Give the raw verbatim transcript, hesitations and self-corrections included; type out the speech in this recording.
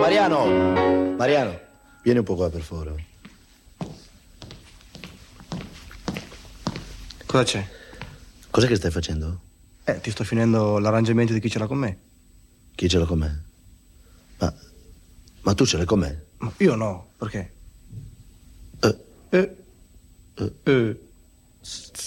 Mariano! Mariano, vieni un po' qua, per favore. Cosa c'è? Cos'è che stai facendo? Eh, ti sto finendo l'arrangiamento di chi ce l'ha con me. Chi ce l'ha con me? Ma, ma tu ce l'hai con me? Ma io no, perché? Eh. Eh. Eh. Eh.